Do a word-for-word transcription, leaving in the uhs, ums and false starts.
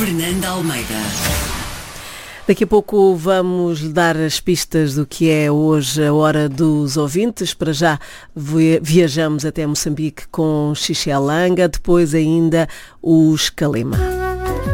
Fernanda Almeida. Daqui a pouco vamos lhe dar as pistas do que é hoje a Hora dos Ouvintes. Para já viajamos até Moçambique com Xixi Alanga, depois ainda os Calema.